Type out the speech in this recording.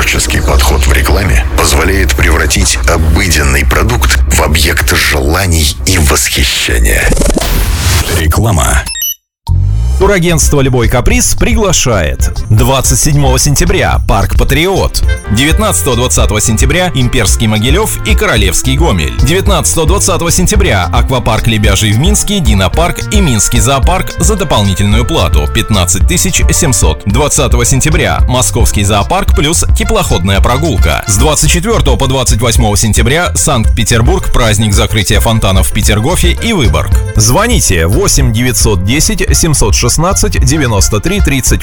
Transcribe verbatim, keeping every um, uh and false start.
Творческий подход в рекламе позволяет превратить обыденный продукт в объект желаний и восхищения. Реклама. Турагентство «Любой каприз» приглашает. двадцать седьмого сентября – Парк Патриот. девятнадцатого-двадцатого сентября – Имперский Могилев и Королевский Гомель. девятнадцатого-двадцатого сентября – Аквапарк Лебяжий в Минске, Динопарк и Минский зоопарк за дополнительную плату – пятнадцать тысяч семьсот. двадцатого сентября – Московский зоопарк плюс теплоходная прогулка. С двадцать четвёртого по двадцать восьмого сентября – Санкт-Петербург, праздник закрытия фонтанов в Петергофе и Выборг. Звоните восемь девятьсот десять семьсот шестнадцать девяносто три тридцать